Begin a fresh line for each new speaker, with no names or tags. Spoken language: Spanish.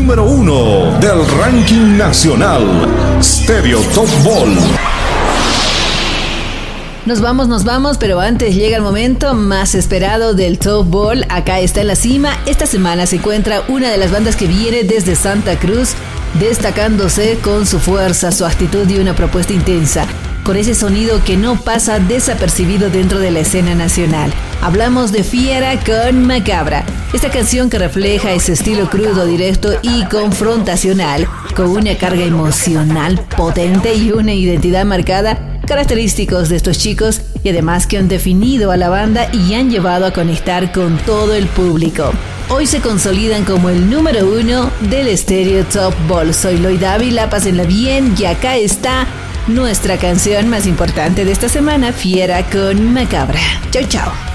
número 1 del ranking nacional, Stereo Top Ball.
Nos vamos, pero antes llega el momento más esperado del Top Ball. Acá está en la cima. Esta semana se encuentra una de las bandas que viene desde Santa Cruz, destacándose con su fuerza, su actitud y una propuesta intensa, con ese sonido que no pasa desapercibido dentro de la escena nacional. Hablamos de Fiera con Macabra, esta canción que refleja ese estilo crudo, directo y confrontacional, con una carga emocional potente y una identidad marcada, característicos de estos chicos, y además que han definido a la banda y han llevado a conectar con todo el público. Hoy se consolidan como el número 1 del Stereo Top Ball. Soy Loy Dávila, pásenla bien, y acá está nuestra canción más importante de esta semana, Fiera con Macabra. Chau, chau.